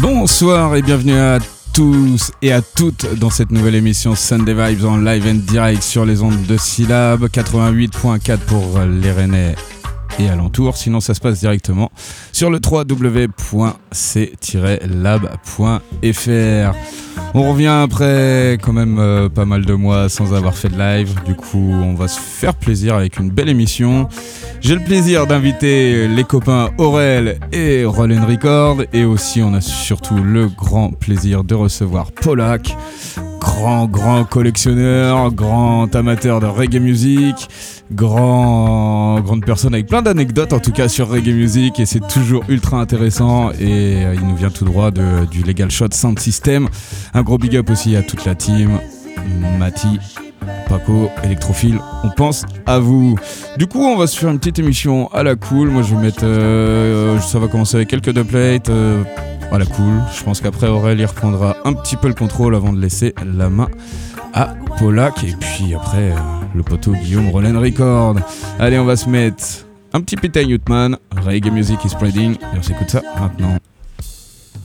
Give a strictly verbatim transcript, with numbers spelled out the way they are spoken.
Bonsoir et bienvenue à tous et à toutes dans cette nouvelle émission Sunday Vibes en live and direct sur les ondes de Syllab, quatre-vingt-huit point quatre pour les Rennais et alentours. Sinon ça se passe directement sur le w w w point c tiret lab point f r. On revient après quand même euh, pas mal de mois sans avoir fait de live. Du coup on va se faire plaisir avec une belle émission. J'ai le plaisir d'inviter les copains Aurel et Roll and Record. Et aussi on a surtout le grand plaisir de recevoir Polak, grand grand collectionneur, grand amateur de reggae music, grand grande personne avec plein d'anecdotes en tout cas sur reggae music, et c'est toujours ultra intéressant. Et euh, il nous vient tout droit de, du Legal Shot Sound System. Un gros big up aussi à toute la team, Mati, Paco, Electrophile, on pense à vous. Du coup on va se faire une petite émission à la cool. Moi je vais mettre euh, ça va commencer avec quelques dubplates euh, à la cool. Je pense qu'après Aurel il reprendra un petit peu le contrôle avant de laisser la main à Polak. Et puis après euh, le poteau Guillaume Roll and Record. Allez on va se mettre un petit Peter Newtman, Reggae Music is Spreading, et on s'écoute ça maintenant.